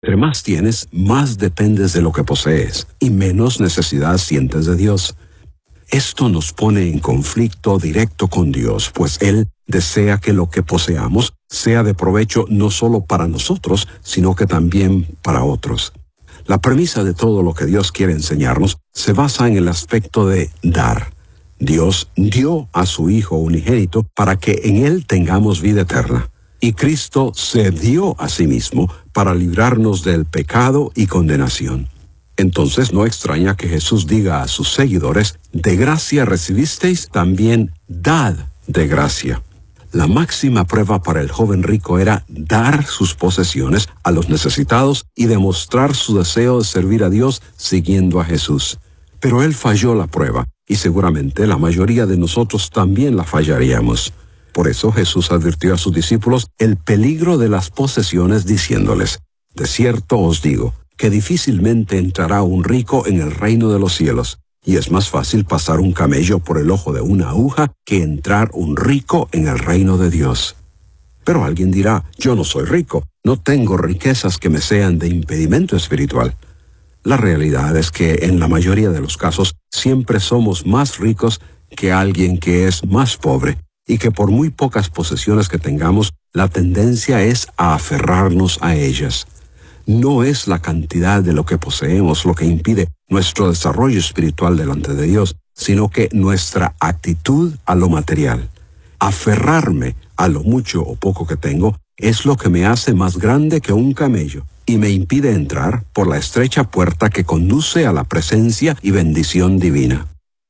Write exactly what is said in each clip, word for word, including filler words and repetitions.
Entre más tienes, más dependes de lo que posees y menos necesidad sientes de Dios. Esto nos pone en conflicto directo con Dios, pues Él desea que lo que poseamos sea de provecho no solo para nosotros, sino que también para otros. La premisa de todo lo que Dios quiere enseñarnos se basa en el aspecto de dar. Dios dio a su Hijo unigénito para que en Él tengamos vida eterna. Y Cristo se dio a sí mismo para librarnos del pecado y condenación. Entonces no extraña que Jesús diga a sus seguidores, de gracia recibisteis, también dad de gracia. La máxima prueba para el joven rico era dar sus posesiones a los necesitados y demostrar su deseo de servir a Dios siguiendo a Jesús. Pero él falló la prueba, y seguramente la mayoría de nosotros también la fallaríamos. Por eso Jesús advirtió a sus discípulos el peligro de las posesiones diciéndoles, de cierto os digo, que difícilmente entrará un rico en el reino de los cielos, y es más fácil pasar un camello por el ojo de una aguja que entrar un rico en el reino de Dios. Pero alguien dirá, yo no soy rico, no tengo riquezas que me sean de impedimento espiritual. La realidad es que en la mayoría de los casos siempre somos más ricos que alguien que es más pobre, y que por muy pocas posesiones que tengamos, la tendencia es a aferrarnos a ellas. No es la cantidad de lo que poseemos lo que impide nuestro desarrollo espiritual delante de Dios, sino que nuestra actitud a lo material. Aferrarme a lo mucho o poco que tengo es lo que me hace más grande que un camello y me impide entrar por la estrecha puerta que conduce a la presencia y bendición divina.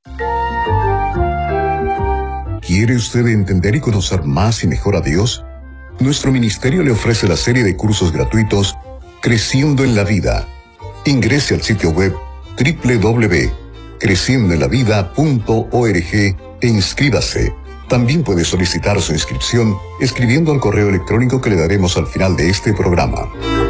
¿Quiere usted entender y conocer más y mejor a Dios? Nuestro ministerio le ofrece la serie de cursos gratuitos Creciendo en la Vida. Ingrese al sitio web doble u doble u doble u punto creciendo en la vida punto org e inscríbase. También puede solicitar su inscripción escribiendo al correo electrónico que le daremos al final de este programa.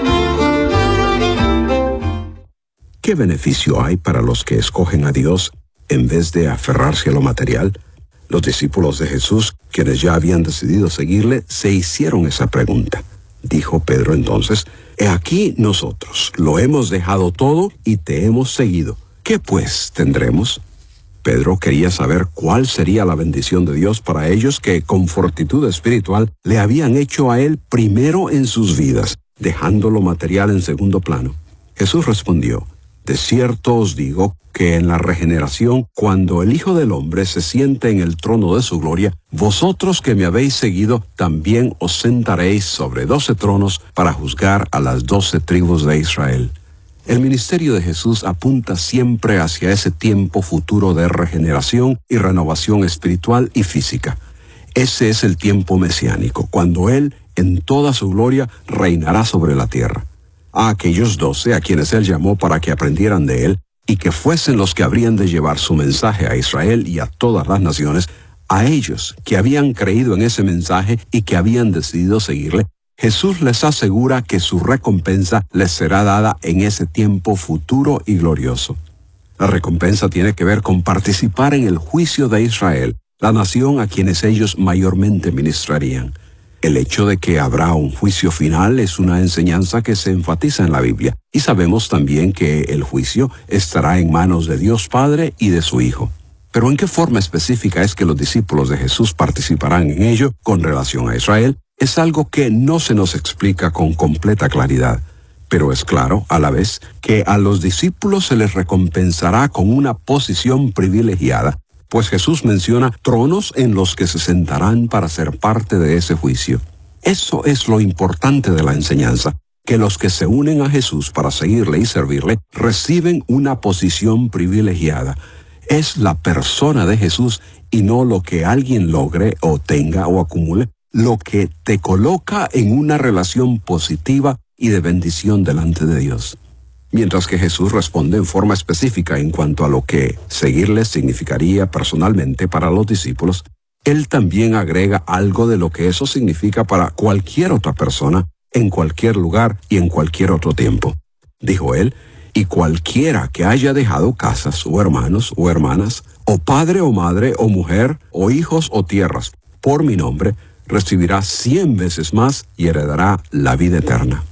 ¿Qué beneficio hay para los que escogen a Dios en vez de aferrarse a lo material? Los discípulos de Jesús, quienes ya habían decidido seguirle, se hicieron esa pregunta. Dijo Pedro entonces, he aquí nosotros, lo hemos dejado todo y te hemos seguido. ¿Qué pues tendremos? Pedro quería saber cuál sería la bendición de Dios para ellos que con fortitud espiritual le habían hecho a él primero en sus vidas, dejando lo material en segundo plano. Jesús respondió, de cierto os digo que en la regeneración, cuando el Hijo del Hombre se siente en el trono de su gloria, vosotros que me habéis seguido, también os sentaréis sobre doce tronos para juzgar a las doce tribus de Israel. El ministerio de Jesús apunta siempre hacia ese tiempo futuro de regeneración y renovación espiritual y física. Ese es el tiempo mesiánico, cuando Él, en toda su gloria, reinará sobre la tierra. A aquellos doce a quienes Él llamó para que aprendieran de Él, y que fuesen los que habrían de llevar su mensaje a Israel y a todas las naciones, a ellos que habían creído en ese mensaje y que habían decidido seguirle, Jesús les asegura que su recompensa les será dada en ese tiempo futuro y glorioso. La recompensa tiene que ver con participar en el juicio de Israel, la nación a quienes ellos mayormente ministrarían. El hecho de que habrá un juicio final es una enseñanza que se enfatiza en la Biblia, y sabemos también que el juicio estará en manos de Dios Padre y de su Hijo. Pero ¿en qué forma específica es que los discípulos de Jesús participarán en ello con relación a Israel? Es algo que no se nos explica con completa claridad. Pero es claro, a la vez, que a los discípulos se les recompensará con una posición privilegiada, pues Jesús menciona tronos en los que se sentarán para ser parte de ese juicio. Eso es lo importante de la enseñanza, que los que se unen a Jesús para seguirle y servirle reciben una posición privilegiada. Es la persona de Jesús y no lo que alguien logre o tenga o acumule, lo que te coloca en una relación positiva y de bendición delante de Dios. Mientras que Jesús responde en forma específica en cuanto a lo que seguirle significaría personalmente para los discípulos, Él también agrega algo de lo que eso significa para cualquier otra persona, en cualquier lugar y en cualquier otro tiempo. Dijo Él, y cualquiera que haya dejado casas o hermanos o hermanas, o padre o madre o mujer, o hijos o tierras, por mi nombre, recibirá cien veces más y heredará la vida eterna.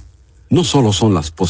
no solo son las